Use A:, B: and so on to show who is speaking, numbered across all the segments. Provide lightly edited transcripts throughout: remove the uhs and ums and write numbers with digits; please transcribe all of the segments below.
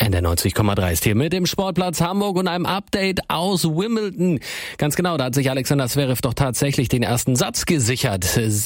A: in der 90,3 ist hier mit dem Sportplatz Hamburg und einem Update aus Wimbledon. Ganz genau, da hat sich Alexander Zverev doch tatsächlich den ersten Satz gesichert.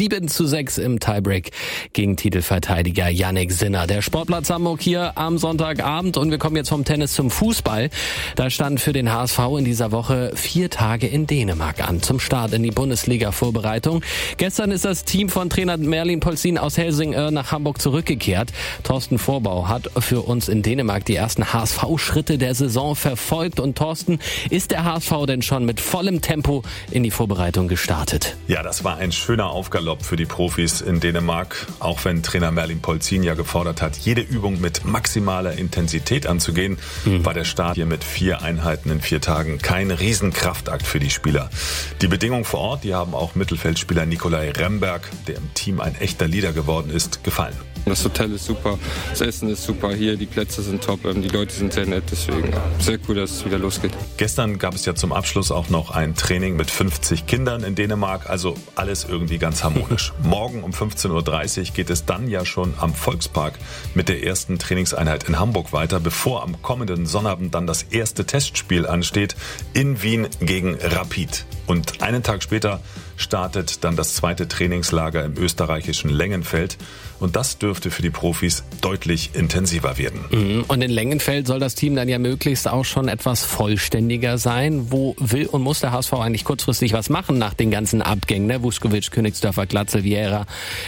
A: 7:6 im Tiebreak gegen Titelverteidiger Jannik Sinner. Der Sportplatz Hamburg hier am Sonntagabend und wir kommen jetzt vom Tennis zum Fußball. Da stand für den HSV in dieser Woche 4 Tage in Dänemark an, zum Start in die Bundesliga-Vorbereitung. Gestern ist das Team von Trainer Merlin Polsin aus Helsingør nach Hamburg zurückgekehrt. Thorsten Vorbau hat für uns in Dänemark die ersten HSV-Schritte der Saison verfolgt. Und Thorsten, ist der HSV denn schon mit vollem Tempo in die Vorbereitung gestartet?
B: Ja, das war ein schöner Aufgalopp für die Profis in Dänemark. Auch wenn Trainer Merlin Polsin ja gefordert hat, jede Übung mit maximaler Intensität anzugehen, war der Start hier mit 4 Einheiten in 4 Tagen kein Riesenkraftakt für die Spieler. Die Bedingungen vor Ort, die haben auch Mittelfeldspieler Nicolai Remberg, der im Team ein echter Leader geworden ist, gefallen.
C: Das Hotel ist super, das Essen ist super hier, die Plätze sind top, die Leute sind sehr nett, deswegen sehr cool, dass es wieder losgeht.
B: Gestern gab es ja zum Abschluss auch noch ein Training mit 50 Kindern in Dänemark, also alles irgendwie ganz harmonisch. Morgen um 15:30 Uhr geht es dann ja schon am Volkspark mit der ersten Trainingseinheit in Hamburg weiter, bevor am kommenden Sonnabend dann das erste Testspiel ansteht in Wien gegen Rapid. Und einen Tag später startet dann das zweite Trainingslager im österreichischen Lengenfeld. Und das dürfte für die Profis deutlich intensiver werden.
A: Und in Lengenfeld soll das Team dann ja möglichst auch schon etwas vollständiger sein. Wo will und muss der HSV eigentlich kurzfristig was machen nach den ganzen Abgängen? Ne? Vuskovic, Königsdörfer, Glatzel, Vieira.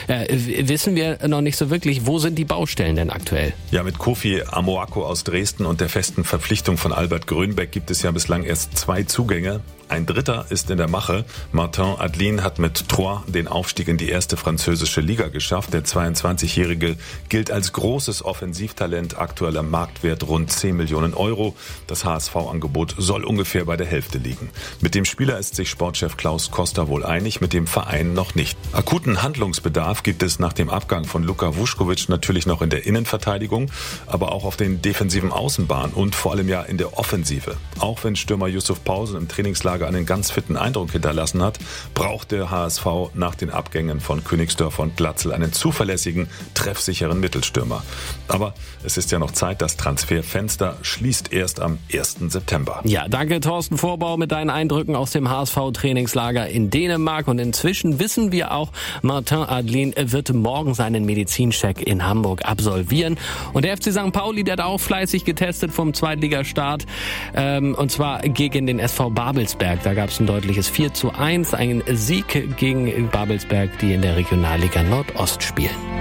A: Wissen wir noch nicht so wirklich, wo sind die Baustellen denn aktuell?
B: Ja, mit Kofi Amoako aus Dresden und der festen Verpflichtung von Albert Grönbeck gibt es ja bislang erst 2 Zugänge. Ein dritter ist in der Mache. Martin Adlin hat mit Troyes den Aufstieg in die erste französische Liga geschafft. Der 22-Jährige gilt als großes Offensivtalent, aktueller Marktwert rund 10 Millionen Euro. Das HSV-Angebot soll ungefähr bei der Hälfte liegen. Mit dem Spieler ist sich Sportchef Klaus Koster wohl einig, mit dem Verein noch nicht. Akuten Handlungsbedarf gibt es nach dem Abgang von Luka Vuskovic natürlich noch in der Innenverteidigung, aber auch auf den defensiven Außenbahnen und vor allem ja in der Offensive. Auch wenn Stürmer Yusuf Pausen im Trainingslager einen ganz fitten Eindruck hinterlassen hat, braucht der HSV nach den Abgängen von Königsdörfer und Glatzel einen zuverlässigen, treffsicheren Mittelstürmer. Aber es ist ja noch Zeit, das Transferfenster schließt erst am 1. September.
A: Ja, danke Thorsten Vorbau mit deinen Eindrücken aus dem HSV-Trainingslager in Dänemark. Und inzwischen wissen wir auch, Martin Adlin wird morgen seinen Medizincheck in Hamburg absolvieren. Und der FC St. Pauli, der hat auch fleißig getestet vom Zweitligastart, und zwar gegen den SV Babelsberg. Da gab es ein deutliches 4:1, ein Sieg gegen Babelsberg, die in der Regionalliga Nordost spielen.